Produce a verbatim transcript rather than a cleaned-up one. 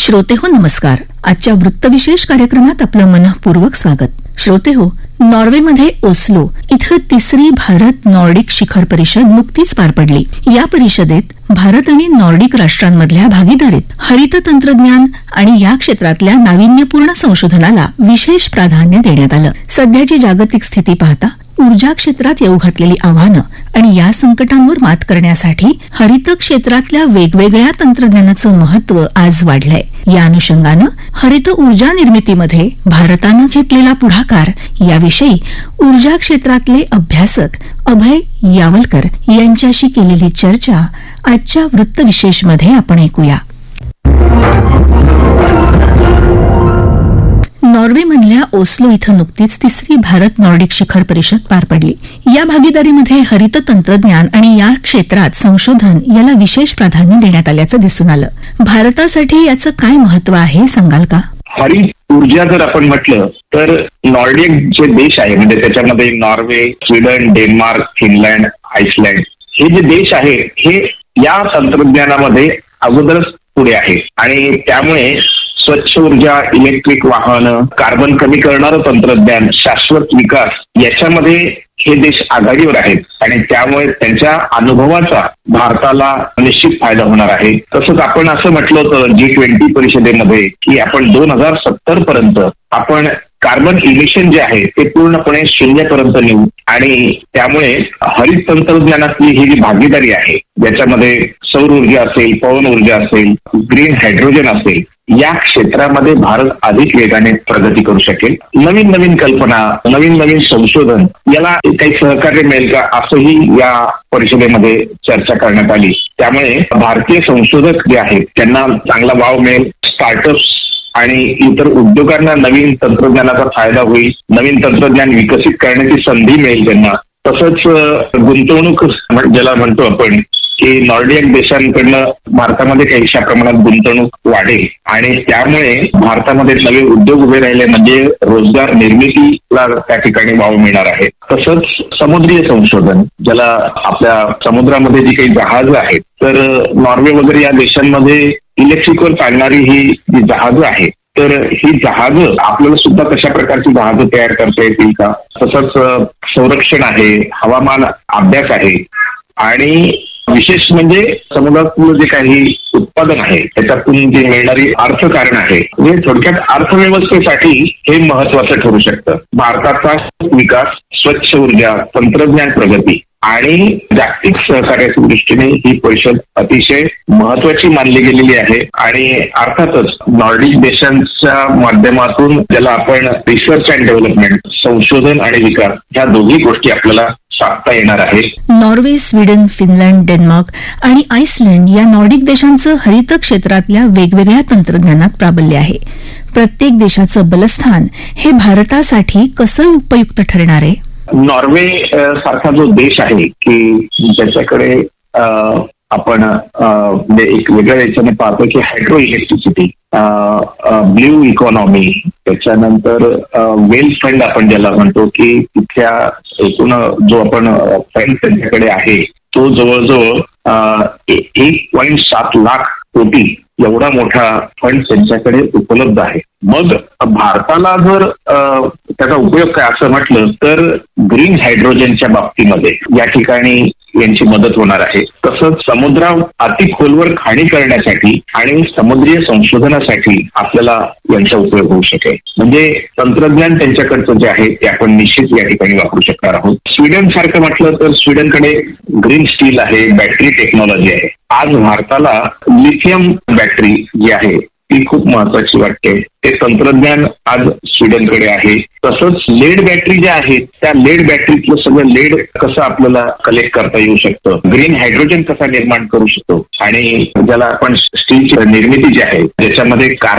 श्रोते हो नमस्कार. आजच्या वृत्तविशेष कार्यक्रमात आपलं मनःपूर्वक स्वागत. श्रोते हो, नॉर्वेमध्ये ओस्लो इथं तिसरी भारत नॉर्डिक शिखर परिषद नुकतीच पार पडली. या परिषदेत भारत आणि नॉर्डिक राष्ट्रांमधल्या भागीदारीत हरित तंत्रज्ञान आणि या क्षेत्रातल्या नाविन्यपूर्ण संशोधनाला विशेष प्राधान्य देण्यात आलं. सध्याची जागतिक स्थिती पाहता ऊर्जा क्षेत्रात येऊ घातलेली आव्हानं आणि या संकटांवर मात करण्यासाठी हरित क्षेत्रातल्या वेगवेगळ्या तंत्रज्ञानाचं महत्त्व आज वाढलंय. या अनुषंगानं हरित ऊर्जा निर्मितीमध्ये भारतानं घेतलेला पुढाकार याविषयी ऊर्जा क्षेत्रातले अभ्यासक अभय यावलकर यांच्याशी केलेली चर्चा आजच्या वृत्तविशेषमध्ये आपण ऐकूया. नॉर्वेमधल्या ओस्लो इथं नुकतीच तिसरी भारत नॉर्डिक शिखर परिषद पार पडली. या भागीदारीमध्ये हरित तंत्रज्ञान आणि या क्षेत्रात संशोधन याला विशेष प्राधान्य देण्यात आल्याचं दिसून आलं. भारतासाठी याचं काय महत्त्व आहे सांगाल का? हरित ऊर्जा जर आपण म्हटलं तर नॉर्डिक जे देश आहे म्हणजे त्याच्यामध्ये Norway, Sweden, Denmark, Finland, Iceland हे जे देश आहे हे या तंत्रज्ञानामध्ये अगोदरच पुढे आहे आणि त्यामुळे स्वच्छ ऊर्जा, इलेक्ट्रिक वाहन, कार्बन कमी करणारं तंत्रज्ञान, शाश्वत विकास याच्यामध्ये हे देश आघाडीवर आहेत आणि त्यामुळे त्यांच्या अनुभवाचा भारताला निश्चित फायदा होणार आहे. तसंच आपण असं म्हटलं होतं जी ट्वेंटी परिषदेमध्ये की आपण दोन हजार सत्तर पर्यंत आपण कार्बन इमिशन जे आहे ते पूर्णपणे शून्यपर्यंत नेऊ आणि त्यामुळे हरित तंत्रज्ञानातली ही जी भागीदारी आहे ज्याच्यामध्ये सौर ऊर्जा असेल, पवन ऊर्जा असेल, ग्रीन हायड्रोजन असेल या क्षेत्रामध्ये भारत अधिक वेगाने प्रगती करू शकेल. नवीन नवीन कल्पना, नवीन नवीन संशोधन याला काही सहकार्य मिळेल का असंही या परिषदेमध्ये चर्चा करण्यात आली. त्यामुळे भारतीय संशोधक जे आहेत त्यांना चांगला वाव मिळेल. स्टार्टअप्स आणि इतर उद्योगांना नवीन तंत्रज्ञानाचा फायदा होईल. नवीन तंत्रज्ञान विकसित करण्याची संधी मिळेल त्यांना. तसंच गुंतवणूक ज्याला म्हणतो आपण की नॉर्डिक देशांकडनं भारतामध्ये काहीशा प्रमाणात गुंतवणूक वाढेल आणि त्यामुळे भारतामध्ये नवे उद्योग उभे राहिले म्हणजे रोजगार निर्मितीला त्या ठिकाणी वाव मिळणार आहे. तसंच समुद्रीय संशोधन ज्याला आपल्या समुद्रामध्ये जी काही जहाजं आहेत तर नॉर्वे वगैरे या देशांमध्ये इलेक्ट्रिकवर चालणारी ही जी जहाजं आहेत तर ही जहाजं आपल्याला सुद्धा कशा प्रकारची जहाजं तयार करता येतील का. तसंच संरक्षण आहे, हवामान अभ्यास आहे आणि विशेष म्हणजे समुद्रातलं जे काही उत्पादन आहे त्याच्यातून जे मिळणारी अर्थकारण आहे म्हणजे थोडक्यात अर्थव्यवस्थेसाठी हे महत्वाचं ठरू शकतं. भारताचा विकास, स्वच्छ ऊर्जा, तंत्रज्ञान प्रगती आणि जागतिक सहकार्याच्या दृष्टीने ही परिषद अतिशय महत्वाची मानली गेलेली आहे आणि अर्थातच नॉर्डिक देशांच्या माध्यमातून ज्याला आपण रिसर्च अँड डेव्हलपमेंट, संशोधन आणि विकास ह्या दोन्ही गोष्टी आपल्याला साधता येणार आहे. नॉर्वे, स्वीडन, फिनलंड, डेन्मार्क आणि आइसलँड या नॉर्डिक देशांचं हरित क्षेत्रातल्या वेगवेगळ्या तंत्रज्ञानात प्राबल्य आहे. प्रत्येक देशाचं बलस्थान हे भारतासाठी कसं उपयुक्त ठरणार आहे? नॉर्वे सारखा जो देश आहे की ज्याच्याकडे आपण म्हणजे एक वेगळ्या याच्याने पाहतो की हायड्रो इलेक्ट्रिसिटी, ब्ल्यू इकॉनॉमी, त्याच्यानंतर वेल फंड आपण ज्याला म्हणतो की तिथल्या एकूण जो आपण फंड त्यांच्याकडे आहे तो जवळजवळ एक पॉईंट सात लाख कोटी एवढा मोठा फंड त्यांच्याकडे उपलब्ध आहे. मग भारताला जर त्याचा उपयोग काय असं म्हटलं तर ग्रीन हायड्रोजनच्या बाबतीमध्ये या ठिकाणी यांची मदत होणार आहे. तसंच समुद्रा अति खोलवर खाणी करण्यासाठी आणि समुद्रीय संशोधनासाठी आपल्याला यांचा उपयोग होऊ शकेल. म्हणजे तंत्रज्ञान त्यांच्याकडचं जे आहे ते आपण निश्चित या ठिकाणी वापरू शकणार आहोत. स्वीडन सारखं म्हटलं तर स्वीडनकडे ग्रीन स्टील आहे, बॅटरी टेक्नॉलॉजी आहे. आज भारताला लिथियम बॅटरी जी आहे ती खूप महत्वाची वाटते. ते तंत्रज्ञान आज स्वीडनकडे आहे. तसंच लेड बॅटरी ज्या आहेत त्या लेड बॅटरीतलं सगळं लेड कसं आपल्याला कलेक्ट करता येऊ शकतं, ग्रीन हायड्रोजन कसा निर्माण करू शकतो आणि ज्याला आपण स्टीलची निर्मिती जी आहे ज्याच्यामध्ये